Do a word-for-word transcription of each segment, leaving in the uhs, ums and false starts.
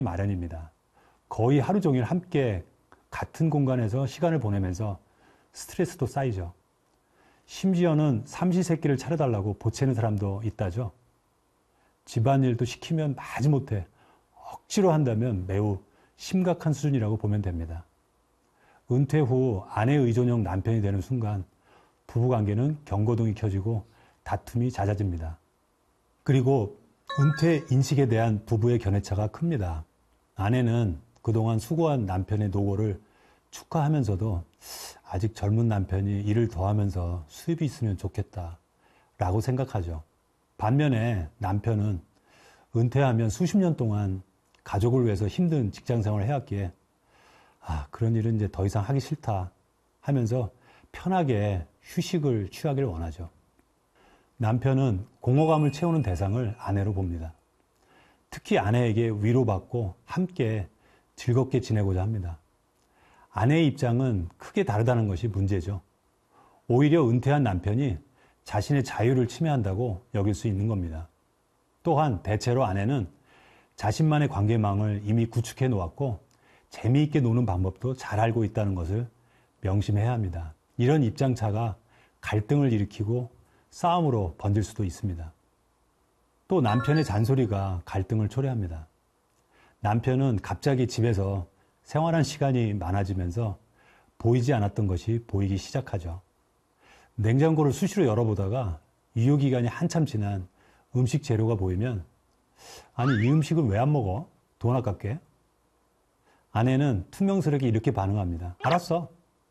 마련입니다. 거의 하루 종일 함께 같은 공간에서 시간을 보내면서 스트레스도 쌓이죠. 심지어는 삼시세끼를 차려달라고 보채는 사람도 있다죠. 집안일도 시키면 마지못해 억지로 한다면 매우 심각한 수준이라고 보면 됩니다. 은퇴 후 아내 의존형 남편이 되는 순간 부부관계는 경고등이 켜지고 다툼이 잦아집니다. 그리고 은퇴 인식에 대한 부부의 견해차가 큽니다. 아내는 그동안 수고한 남편의 노고를 축하하면서도 아직 젊은 남편이 일을 더 하면서 수입이 있으면 좋겠다 라고 생각하죠. 반면에 남편은 은퇴하면 수십 년 동안 가족을 위해서 힘든 직장생활을 해왔기에 아, 그런 일은 이제 더 이상 하기 싫다 하면서 편하게 휴식을 취하기를 원하죠. 남편은 공허감을 채우는 대상을 아내로 봅니다. 특히 아내에게 위로받고 함께 즐겁게 지내고자 합니다. 아내의 입장은 크게 다르다는 것이 문제죠. 오히려 은퇴한 남편이 자신의 자유를 침해한다고 여길 수 있는 겁니다. 또한 대체로 아내는 자신만의 관계망을 이미 구축해 놓았고 재미있게 노는 방법도 잘 알고 있다는 것을 명심해야 합니다. 이런 입장차가 갈등을 일으키고 싸움으로 번질 수도 있습니다. 또 남편의 잔소리가 갈등을 초래합니다. 남편은 갑자기 집에서 생활한 시간이 많아지면서 보이지 않았던 것이 보이기 시작하죠. 냉장고를 수시로 열어보다가 유효기간이 한참 지난 음식 재료가 보이면 아니 이 음식은 왜 안 먹어? 돈 아깝게. 아내는 투명스럽게 이렇게 반응합니다. 알았어.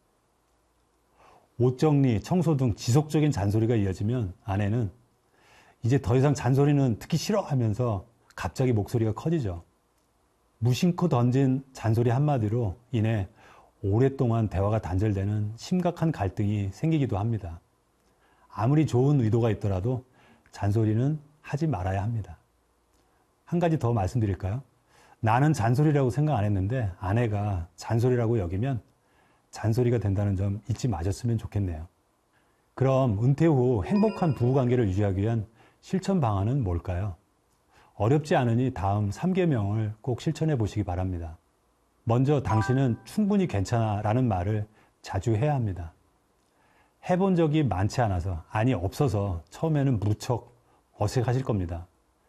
옷 정리, 청소 등 지속적인 잔소리가 이어지면 아내는 이제 더 이상 잔소리는 듣기 싫어 하면서 갑자기 목소리가 커지죠. 무심코 던진 잔소리 한마디로 인해 오랫동안 대화가 단절되는 심각한 갈등이 생기기도 합니다. 아무리 좋은 의도가 있더라도 잔소리는 하지 말아야 합니다. 한 가지 더 말씀드릴까요? 나는 잔소리라고 생각 안 했는데 아내가 잔소리라고 여기면 잔소리가 된다는 점 잊지 마셨으면 좋겠네요. 그럼 은퇴 후 행복한 부부관계를 유지하기 위한 실천 방안은 뭘까요? 어렵지 않으니 다음 삼 계명을 꼭 실천해 보시기 바랍니다. 먼저 당신은 충분히 괜찮아 라는 말을 자주 해야 합니다. 해본 적이 많지 않아서, 아니 없어서 처음에는 무척 어색하실 겁니다.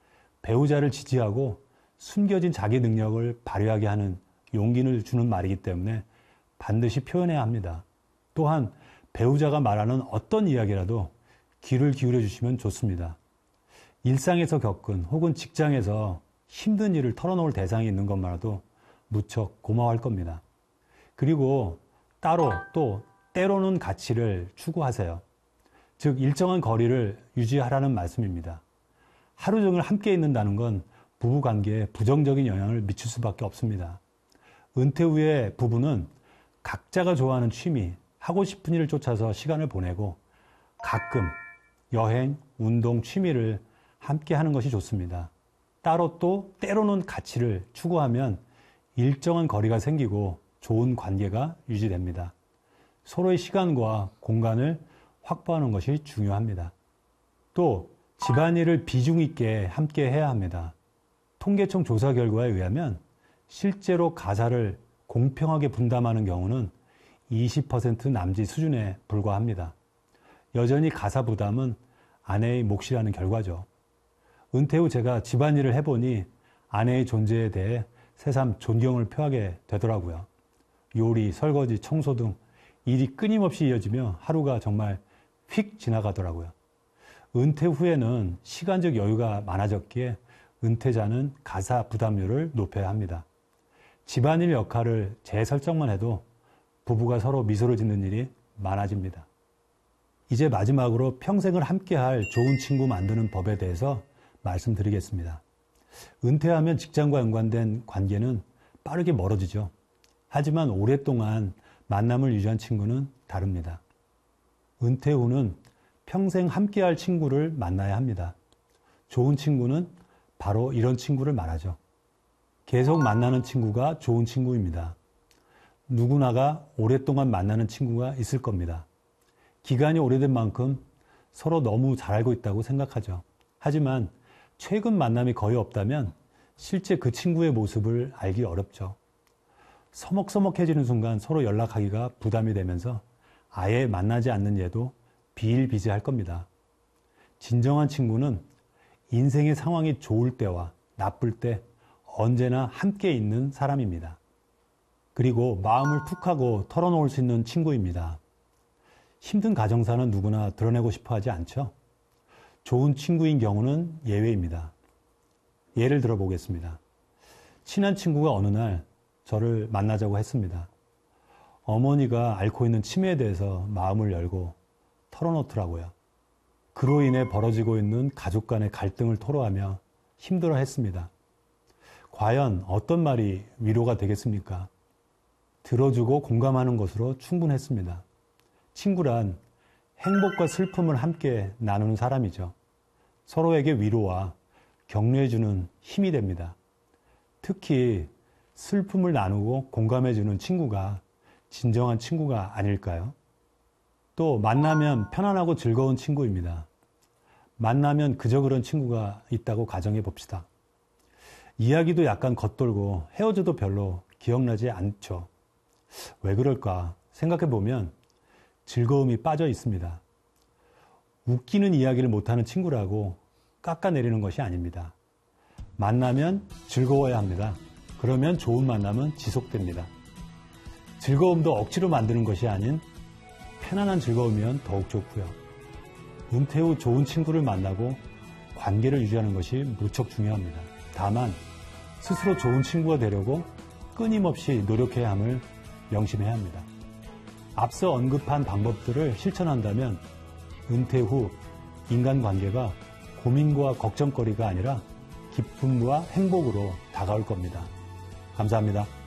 배우자를 지지하고 숨겨진 자기 능력을 발휘하게 하는 용기를 주는 말이기 때문에 반드시 표현해야 합니다. 또한 배우자가 말하는 어떤 이야기라도 귀를 기울여 주시면 좋습니다. 일상에서 겪은 혹은 직장에서 힘든 일을 털어놓을 대상이 있는 것만으로도 무척 고마워할 겁니다. 그리고 따로 또 때로는 가치를 추구하세요. 즉 일정한 거리를 유지하라는 말씀입니다. 하루 종일 함께 있는다는 건 부부관계에 부정적인 영향을 미칠 수밖에 없습니다. 은퇴 후에 부부는 각자가 좋아하는 취미, 하고 싶은 일을 쫓아서 시간을 보내고 가끔 여행, 운동, 취미를 함께 하는 것이 좋습니다. 따로 또 때로는 가치를 추구하면 일정한 거리가 생기고 좋은 관계가 유지됩니다. 서로의 시간과 공간을 확보하는 것이 중요합니다. 또 집안일을 비중 있게 함께 해야 합니다. 통계청 조사 결과에 의하면 실제로 가사를 공평하게 분담하는 경우는 이십 퍼센트 남짓 수준에 불과합니다. 여전히 가사 부담은 아내의 몫이라는 결과죠. 은퇴 후 제가 집안일을 해보니 아내의 존재에 대해 새삼 존경을 표하게 되더라고요. 요리, 설거지, 청소 등 일이 끊임없이 이어지며 하루가 정말 휙 지나가더라고요. 은퇴 후에는 시간적 여유가 많아졌기에 은퇴자는 가사 부담률을 높여야 합니다. 집안일 역할을 재설정만 해도 부부가 서로 미소를 짓는 일이 많아집니다. 이제 마지막으로 평생을 함께할 좋은 친구 만드는 법에 대해서 말씀드리겠습니다. 은퇴하면 직장과 연관된 관계는 빠르게 멀어지죠. 하지만 오랫동안 만남을 유지한 친구는 다릅니다. 은퇴 후는 평생 함께할 친구를 만나야 합니다. 좋은 친구는 바로 이런 친구를 말하죠. 계속 만나는 친구가 좋은 친구입니다. 누구나가 오랫동안 만나는 친구가 있을 겁니다. 기간이 오래된 만큼 서로 너무 잘 알고 있다고 생각하죠. 하지만 최근 만남이 거의 없다면 실제 그 친구의 모습을 알기 어렵죠. 서먹서먹해지는 순간 서로 연락하기가 부담이 되면서 아예 만나지 않는 얘도 비일비재할 겁니다. 진정한 친구는 인생의 상황이 좋을 때와 나쁠 때 언제나 함께 있는 사람입니다. 그리고 마음을 툭 하고 털어놓을 수 있는 친구입니다. 힘든 가정사는 누구나 드러내고 싶어 하지 않죠. 좋은 친구인 경우는 예외입니다. 예를 들어 보겠습니다. 친한 친구가 어느 날 저를 만나자고 했습니다. 어머니가 앓고 있는 치매에 대해서 마음을 열고 털어놓더라고요. 그로 인해 벌어지고 있는 가족 간의 갈등을 토로하며 힘들어 했습니다. 과연 어떤 말이 위로가 되겠습니까? 들어주고 공감하는 것으로 충분했습니다. 친구란 행복과 슬픔을 함께 나누는 사람이죠. 서로에게 위로와 격려해주는 힘이 됩니다. 특히 슬픔을 나누고 공감해주는 친구가 진정한 친구가 아닐까요? 또 만나면 편안하고 즐거운 친구입니다. 만나면 그저 그런 친구가 있다고 가정해 봅시다. 이야기도 약간 겉돌고 헤어져도 별로 기억나지 않죠. 왜 그럴까 생각해 보면 즐거움이 빠져 있습니다. 웃기는 이야기를 못하는 친구라고 깎아내리는 것이 아닙니다. 만나면 즐거워야 합니다. 그러면 좋은 만남은 지속됩니다. 즐거움도 억지로 만드는 것이 아닌 편안한 즐거움이면 더욱 좋고요. 은퇴 후 좋은 친구를 만나고 관계를 유지하는 것이 무척 중요합니다. 다만 스스로 좋은 친구가 되려고 끊임없이 노력해야 함을 명심해야 합니다. 앞서 언급한 방법들을 실천한다면 은퇴 후 인간관계가 고민과 걱정거리가 아니라 기쁨과 행복으로 다가올 겁니다. 감사합니다.